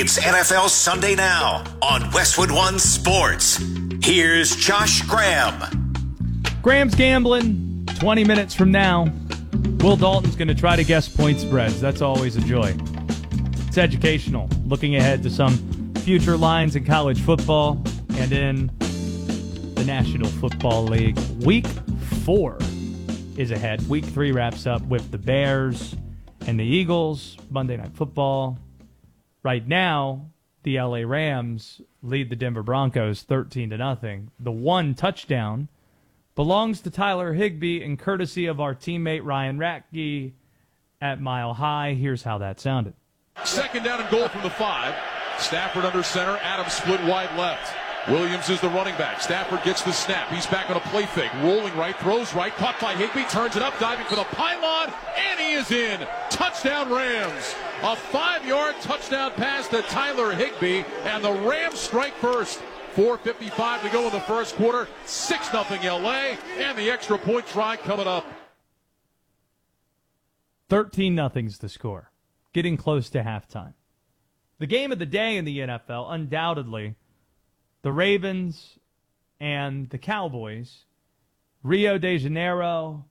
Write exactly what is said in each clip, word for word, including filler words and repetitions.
It's N F L Sunday Now on Westwood One Sports. Here's Josh Graham. Graham's gambling. twenty minutes from now, Will Dalton's going to try to guess point spreads. That's always a joy. It's educational, looking ahead to some future lines in college football and in the National Football League. Week four is ahead. Week three wraps up with the Bears and the Eagles. Monday Night Football. Right now, the L A Rams lead the Denver Broncos thirteen to nothing. The one touchdown belongs to Tyler Higbee and courtesy of our teammate Ryan Ratke at Mile High. Here's how that sounded. Second down and goal from the five. Stafford under center. Adams split wide left. Williams is the running back. Stafford gets the snap. He's back on a play fake. Rolling right, throws right. Caught by Higbee. Turns it up, diving for the pylon. And he is in. Touchdown Rams. A five-yard touchdown pass to Tyler Higbee. And the Rams strike first. four fifty-five to go in the first quarter. six nothing L A. And the extra point try coming up. thirteen nothing's the score. Getting close to halftime. The game of the day in the N F L, undoubtedly, the Ravens and the Cowboys. Rio de Janeiro.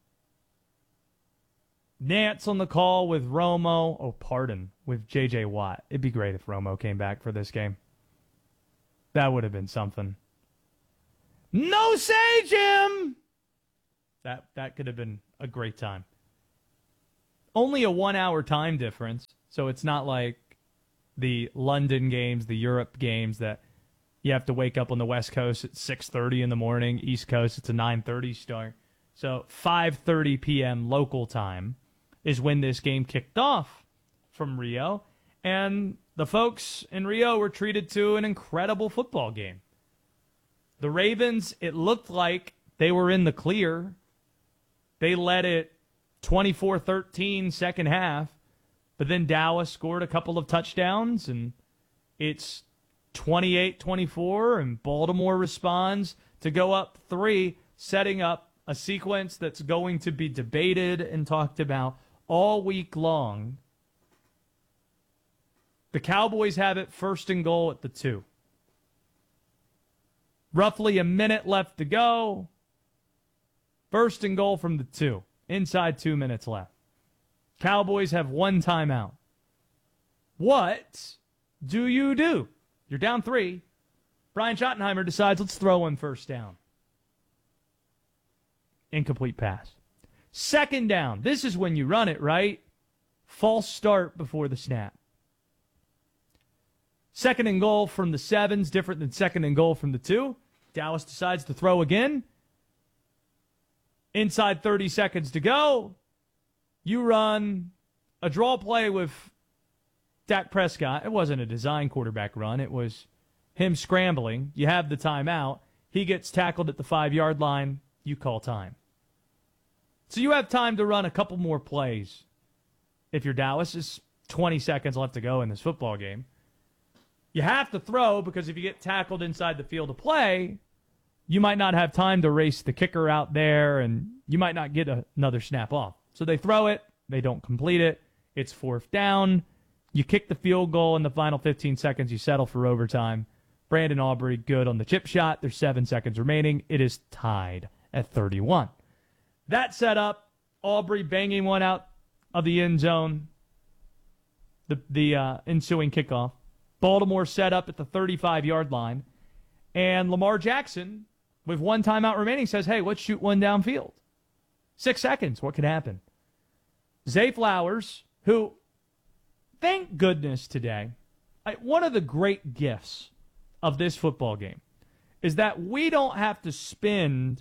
Nance on the call with Romo. Oh, pardon, with J J Watt. It'd be great if Romo came back for this game. That would have been something. No say, Jim! That, that could have been a great time. Only a one-hour time difference, so it's not like the London games, the Europe games that you have to wake up on the West Coast at six thirty in the morning. East Coast, it's a nine thirty start. So five thirty p.m. local time is when this game kicked off from Rio. And the folks in Rio were treated to an incredible football game. The Ravens, it looked like they were in the clear. They led it twenty-four thirteen second half. But then Dallas scored a couple of touchdowns, and it's twenty-eight twenty-four, and Baltimore responds to go up three, setting up a sequence that's going to be debated and talked about all week long. The Cowboys have it first and goal at the two. Roughly a minute left to go. First and goal from the two. Inside two minutes left. Cowboys have one timeout. What do you do? You're down three. Brian Schottenheimer decides, let's throw one first down. Incomplete pass. Second down. This is when you run it, right? False start before the snap. Second and goal from the sevens, different than second and goal from the two. Dallas decides to throw again. Inside thirty seconds to go. You run a draw play with Dak Prescott. It wasn't a design quarterback run. It was him scrambling. You have the timeout. He gets tackled at the five-yard line. You call time. So you have time to run a couple more plays. If you're Dallas, it's twenty seconds left to go in this football game. You have to throw because if you get tackled inside the field of play, you might not have time to race the kicker out there, and you might not get a, another snap off. So they throw it. They don't complete it. It's fourth down. You kick the field goal in the final fifteen seconds. You settle for overtime. Brandon Aubrey good on the chip shot. There's seven seconds remaining. It is tied at thirty-one. That set up, Aubrey banging one out of the end zone. The, the uh, ensuing kickoff. Baltimore set up at the thirty-five-yard line. And Lamar Jackson, with one timeout remaining, says, hey, let's shoot one downfield. Six seconds. What could happen? Zay Flowers, who, thank goodness today, I, one of the great gifts of this football game is that we don't have to spend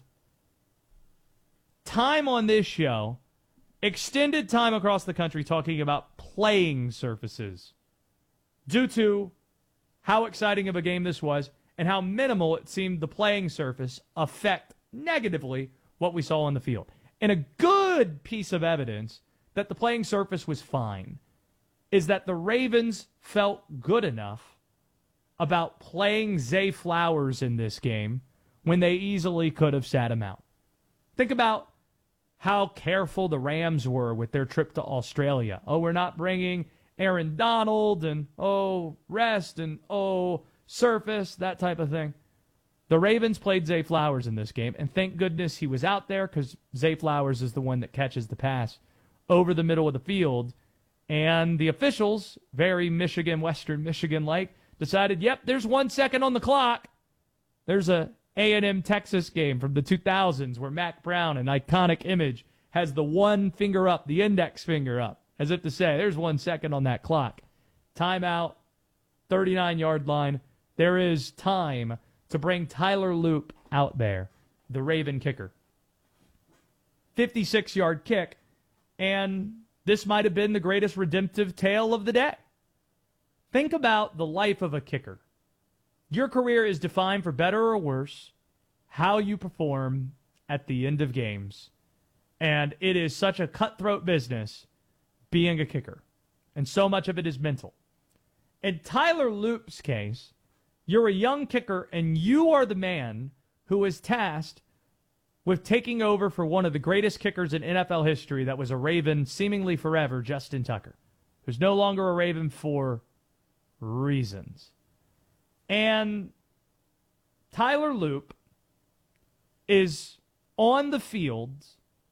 time on this show, extended time across the country, talking about playing surfaces due to how exciting of a game this was and how minimal it seemed the playing surface affect negatively what we saw on the field. And a good piece of evidence that the playing surface was fine is that the Ravens felt good enough about playing Zay Flowers in this game when they easily could have sat him out. Think about how careful the Rams were with their trip to Australia. Oh, we're not bringing Aaron Donald and, oh, rest and, oh, surface, that type of thing. The Ravens played Zay Flowers in this game, and thank goodness he was out there because Zay Flowers is the one that catches the pass over the middle of the field. And the officials, very Michigan, Western Michigan-like, decided, yep, there's one second on the clock. There's a A and M Texas game from the two thousands where Mac Brown, an iconic image, has the one finger up, the index finger up, as if to say, there's one second on that clock. Timeout, thirty-nine-yard line. There is time to bring Tyler Loop out there, the Raven kicker. fifty-six-yard kick, and this might have been the greatest redemptive tale of the day. Think about the life of a kicker. Your career is defined, for better or worse, how you perform at the end of games. And it is such a cutthroat business being a kicker. And so much of it is mental. In Tyler Loop's case, you're a young kicker, and you are the man who is tasked with taking over for one of the greatest kickers in N F L history that was a Raven seemingly forever, Justin Tucker, who's no longer a Raven for reasons. And Tyler Loop is on the field,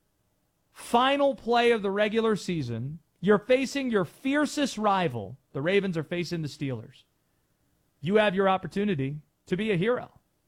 final play of the regular season. You're facing your fiercest rival. The Ravens are facing the Steelers. You have your opportunity to be a hero.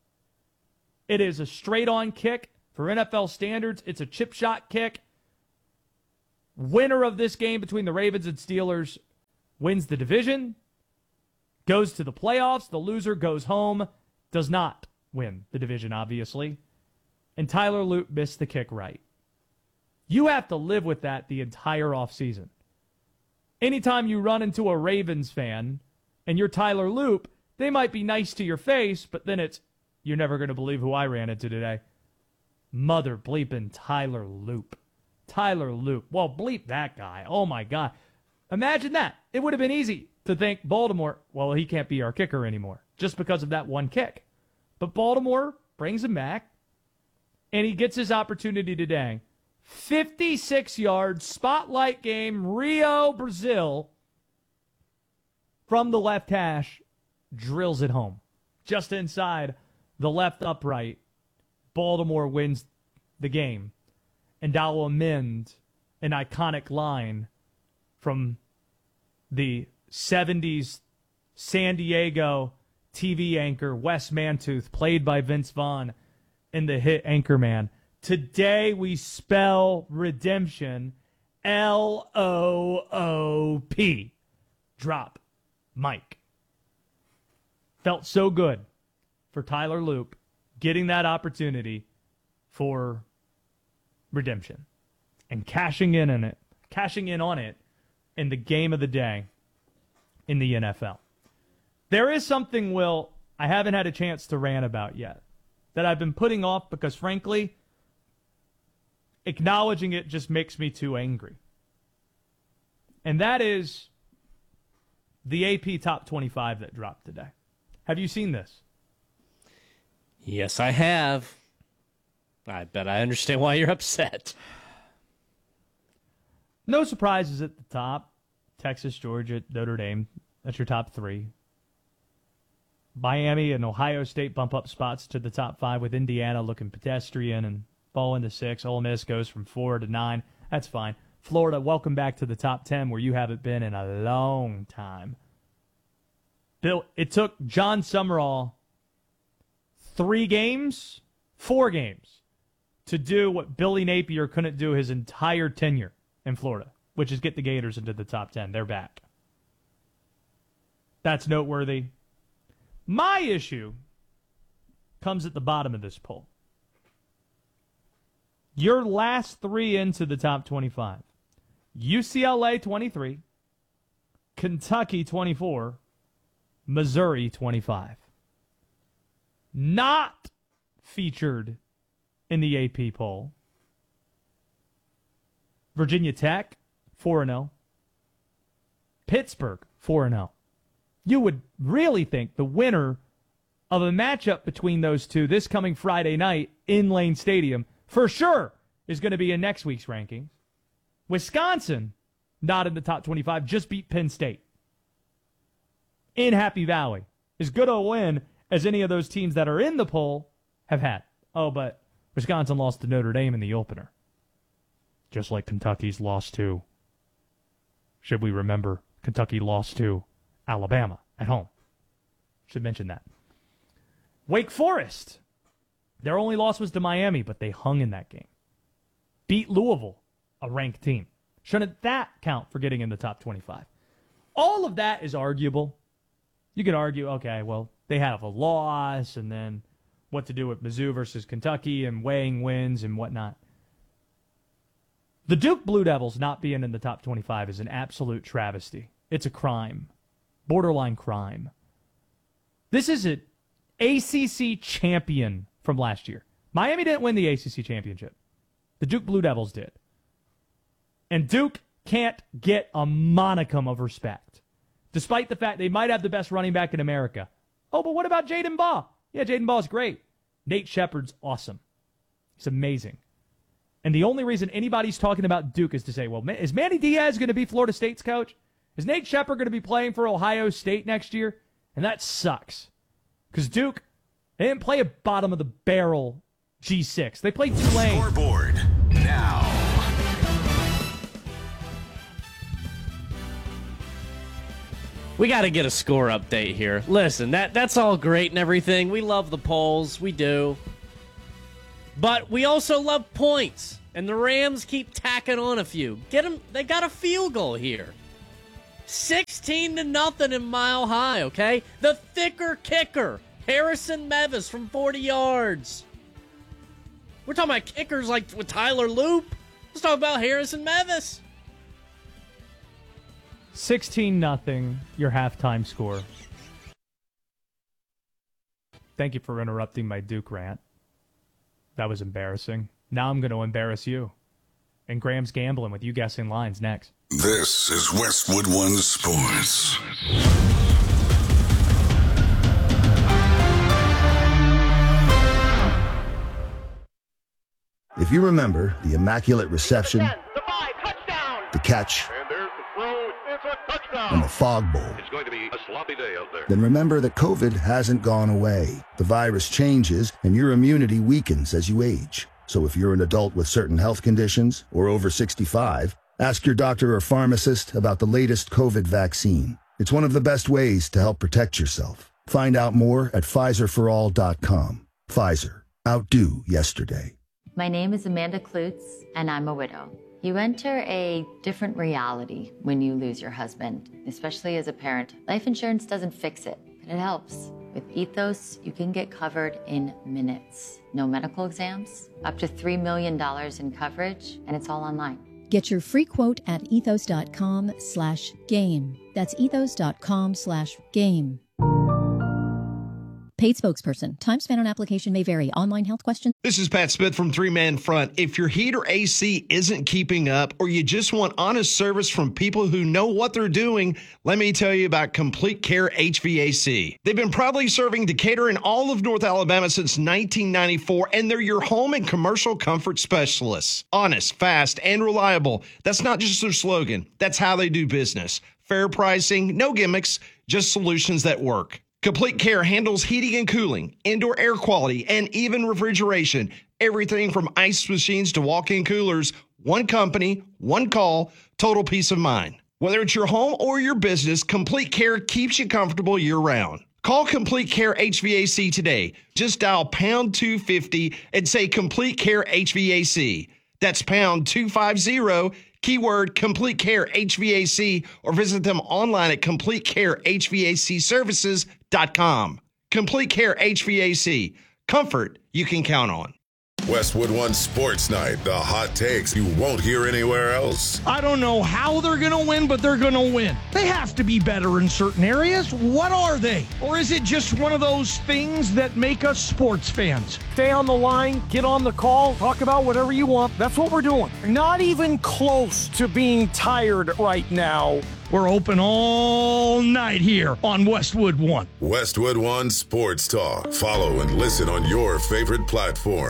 It is a straight-on kick. For N F L standards, it's a chip shot kick. Winner of this game between the Ravens and Steelers wins the division, goes to the playoffs. The loser goes home, does not win the division, obviously. And Tyler Loop missed the kick right. You have to live with that the entire offseason. Anytime you run into a Ravens fan and you're Tyler Loop, they might be nice to your face, but then it's, you're never going to believe who I ran into today. Mother bleeping Tyler Loop. Tyler Loop. Well, bleep that guy. Oh, my God. Imagine that. It would have been easy to think Baltimore, well, he can't be our kicker anymore just because of that one kick. But Baltimore brings him back, and he gets his opportunity today. fifty-six-yard spotlight game, Rio, Brazil, from the left hash, drills it home. Just inside the left upright, Baltimore wins the game. And I'll amend an iconic line from the seventies San Diego T V anchor Wes Mantooth, played by Vince Vaughn in the hit Anchorman. Today we spell redemption L O O P. Drop Mike. Felt so good for Tyler Loop getting that opportunity for redemption and cashing in on it, cashing in on it in the game of the day in the N F L. There is something, Will, I haven't had a chance to rant about yet that I've been putting off because, frankly, acknowledging it just makes me too angry. And that is the A P Top twenty-five that dropped today. Have you seen this? Yes, I have. I bet I understand why you're upset. No surprises at the top. Texas, Georgia, Notre Dame. That's your top three. Miami and Ohio State bump up spots to the top five, with Indiana looking pedestrian and falling to six. Ole Miss goes from four to nine. That's fine. Florida, welcome back to the top ten where you haven't been in a long time. Bill, it took John Summerall three games, four games, to do what Billy Napier couldn't do his entire tenure in Florida, which is get the Gators into the top ten. They're back. That's noteworthy. My issue comes at the bottom of this poll. Your last three into the top twenty-five. U C L A twenty-three, Kentucky twenty-four, Missouri twenty-five. Not featured in the A P poll. Virginia Tech, four and oh. Pittsburgh, four and oh. You would really think the winner of a matchup between those two this coming Friday night in Lane Stadium for sure is going to be in next week's rankings. Wisconsin, not in the top twenty-five, just beat Penn State in Happy Valley. As good a win as any of those teams that are in the poll have had. Oh, but Wisconsin lost to Notre Dame in the opener. Just like Kentucky's lost to, should we remember, Kentucky lost to Alabama at home. Should mention that. Wake Forest. Their only loss was to Miami, but they hung in that game. Beat Louisville, a ranked team. Shouldn't that count for getting in the top twenty-five? All of that is arguable. You can argue, okay, well, they have a loss, and then what to do with Mizzou versus Kentucky and weighing wins and whatnot. The Duke Blue Devils not being in the top twenty-five is an absolute travesty. It's a crime. Borderline crime. This is an A C C champion from last year. Miami didn't win the A C C championship. The Duke Blue Devils did. And Duke can't get a monicum of respect, despite the fact they might have the best running back in America. Oh, but what about Jaden Baugh? Yeah, Jaden Baugh's great. Nate Shepard's awesome. He's amazing. And the only reason anybody's talking about Duke is to say, well, is Manny Diaz going to be Florida State's coach? Is Nate Shepard going to be playing for Ohio State next year? And that sucks. Because Duke, they didn't play a bottom-of-the-barrel G six. They played Tulane. Scoreboard now. We got to get a score update here. Listen, that that's all great and everything. We love the polls. We do. But we also love points. And the Rams keep tacking on a few. Get them. They got a field goal here. sixteen to nothing in Mile High, okay? The thicker kicker, Harrison Mevis from forty yards. We're talking about kickers like with Tyler Loop. Let's talk about Harrison Mevis. sixteen nothing, your halftime score. Thank you for interrupting my Duke rant. That was embarrassing. Now I'm going to embarrass you. And Graham's gambling with you guessing lines next. This is Westwood One Sports. If you remember the immaculate reception, the five, touchdown, the catch, and there's the throw, it's a touchdown. and the fog bowl, It's going to be a sloppy day out there. then remember that COVID hasn't gone away. The virus changes, and your immunity weakens as you age. So if you're an adult with certain health conditions or over sixty-five, ask your doctor or pharmacist about the latest COVID vaccine. It's one of the best ways to help protect yourself. Find out more at Pfizer for all dot com. Pfizer. Outdo yesterday. My name is Amanda Klutz, and I'm a widow. You enter a different reality when you lose your husband, especially as a parent. Life insurance doesn't fix it, but it helps. With Ethos, you can get covered in minutes. No medical exams, up to three million dollars in coverage, and it's all online. Get your free quote at ethos.com slash game. That's ethos.com slash game. Paid spokesperson. Time spent on application may vary. Online health question. This is Pat Smith from Three Man Front. If your heat or A C isn't keeping up, or you just want honest service from people who know what they're doing, let me tell you about Complete Care H V A C. They've been proudly serving Decatur and all of North Alabama since nineteen ninety-four, and they're your home and commercial comfort specialists. Honest, fast, and reliable. That's not just their slogan. That's how they do business. Fair pricing, no gimmicks, just solutions that work. Complete Care handles heating and cooling, indoor air quality, and even refrigeration. Everything from ice machines to walk-in coolers. One company, one call, total peace of mind. Whether it's your home or your business, Complete Care keeps you comfortable year-round. Call Complete Care H V A C today. Just dial pound two fifty and say Complete Care H V A C. That's pound two fifty, keyword Complete Care H V A C, or visit them online at complete care h v a c services dot com. Complete Care H V A C. Comfort you can count on. Westwood One Sports Night. The hot takes you won't hear anywhere else. I don't know how they're going to win, but they're going to win. They have to be better in certain areas. What are they? Or is it just one of those things that make us sports fans? Stay on the line, get on the call, talk about whatever you want. That's what we're doing. Not even close to being tired right now. We're open all night here on Westwood One. Westwood One Sports Talk. Follow and listen on your favorite platform.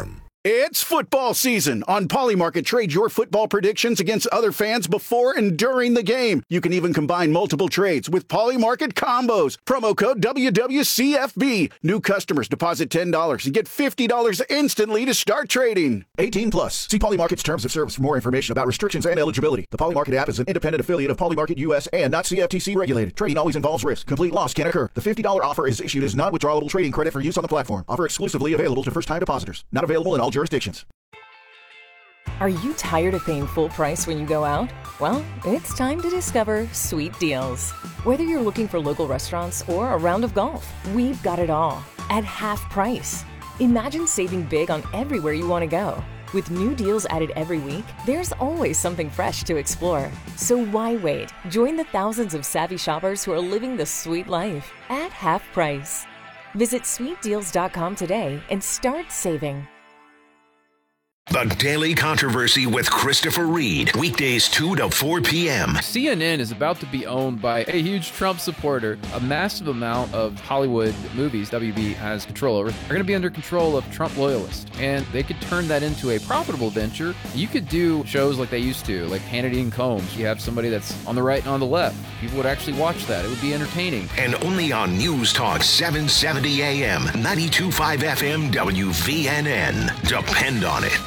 It's football season. On Polymarket, trade your football predictions against other fans before and during the game. You can even combine multiple trades with Polymarket combos. Promo code W W C F B. New customers deposit ten dollars and get fifty dollars instantly to start trading. eighteen plus. See Polymarket's terms of service for more information about restrictions and eligibility. The Polymarket app is an independent affiliate of Polymarket U S and not C F T C regulated. Trading always involves risk. Complete loss can occur. The fifty dollars offer is issued as non-withdrawable trading credit for use on the platform. Offer exclusively available to first-time depositors. Not available in all jurisdictions. Are you tired of paying full price when you go out? Well, it's time to discover Sweet Deals. Whether you're looking for local restaurants or a round of golf, we've got it all at half price. Imagine saving big on everywhere you want to go. With new deals added every week, there's always something fresh to explore. So why wait? Join the thousands of savvy shoppers who are living the sweet life at half price. Visit sweet deals dot com today and start saving. The Daily Controversy with Christopher Reed. Weekdays two to four p.m. C N N is about to be owned by a huge Trump supporter. A massive amount of Hollywood movies W B has control over are going to be under control of Trump loyalists. And they could turn that into a profitable venture. You could do shows like they used to, like Hannity and Combs. You have somebody that's on the right and on the left. People would actually watch that. It would be entertaining. And only on News Talk seven seventy A M, ninety-two point five F M W V N N. Depend on it.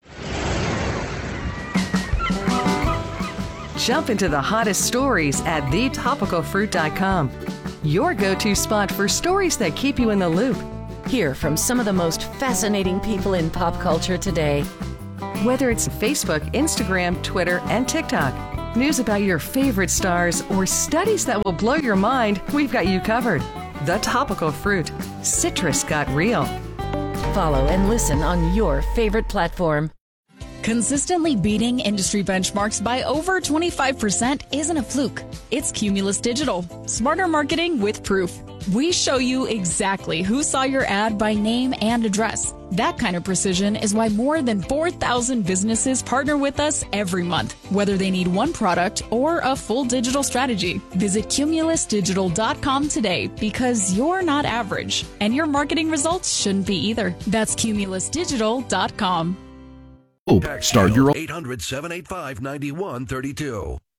Jump into the hottest stories at the topical fruit dot com. Your go-to spot for stories that keep you in the loop. Hear from some of the most fascinating people in pop culture today. Whether it's Facebook, Instagram, Twitter, and TikTok, news about your favorite stars, or studies that will blow your mind, we've got you covered. The Topical Fruit. Citrus got real. Follow and listen on your favorite platform. Consistently beating industry benchmarks by over twenty-five percent isn't a fluke. It's Cumulus Digital. Smarter marketing with proof. We show you exactly who saw your ad by name and address. That kind of precision is why more than four thousand businesses partner with us every month, whether they need one product or a full digital strategy. Visit cumulus digital dot com today because you're not average, and your marketing results shouldn't be either. That's cumulus digital dot com. Start your eight hundred, seven eight five, nine one three two.